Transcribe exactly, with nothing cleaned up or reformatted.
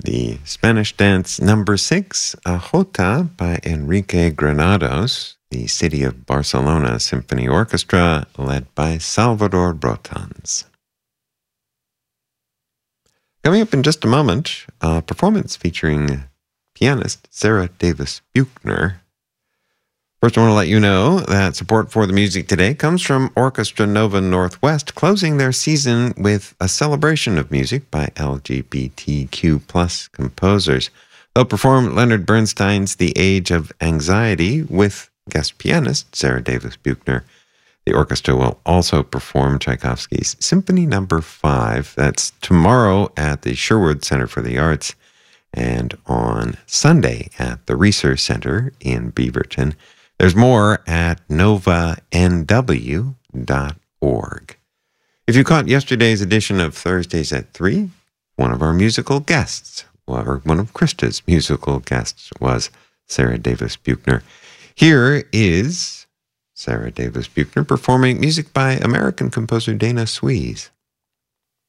the Spanish dance number six, Ajota, by Enrique Granados, the City of Barcelona Symphony Orchestra, led by Salvador Brotans. Coming up in just a moment, a performance featuring pianist Sarah Davis Buchner. First, I want to let you know that support for the music today comes from Orchestra Nova Northwest, closing their season with a celebration of music by L G B T Q plus composers. They'll perform Leonard Bernstein's The Age of Anxiety with guest pianist Sarah Davis Buchner. The orchestra will also perform Tchaikovsky's Symphony Number Five. That's tomorrow at the Sherwood Center for the Arts and on Sunday at the Research Center in Beaverton. There's more at nova n w dot org. If you caught yesterday's edition of Thursdays at three, one of our musical guests, or one of Krista's musical guests, was Sarah Davis Buchner. Here is Sarah Davis Buchner performing music by American composer Dana Swees.